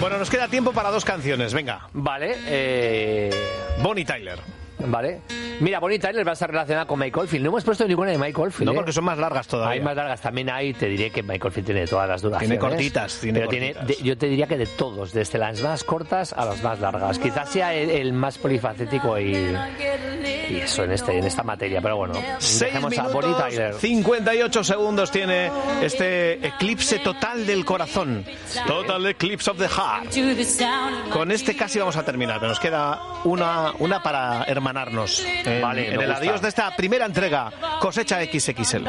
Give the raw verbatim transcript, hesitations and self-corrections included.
Bueno, nos queda tiempo para dos canciones, venga. Vale. Eh... Bonnie Tyler. Vale. Mira, Bonnie Tyler va a estar relacionada con Mike Oldfield. No hemos puesto ninguna de Mike Oldfield. No, ¿eh? porque son más largas todavía. Hay más largas. También hay, te diré que Mike Oldfield tiene todas las duraciones. Tiene cortitas. Tiene pero cortitas. tiene, de, yo te diría que de todos, desde las más cortas a las más largas. Quizás sea el, el más polifacético y, y eso en, este, en esta materia. Pero bueno, dejemos a Bonnie Tyler. cincuenta y ocho segundos tiene este eclipse total del corazón. Total Eclipse of the Heart. Con este casi vamos a terminar, pero nos queda una, una para hermanarnos. En, Vale, en el gusta. adiós de esta primera entrega, Cosecha equis equis ele.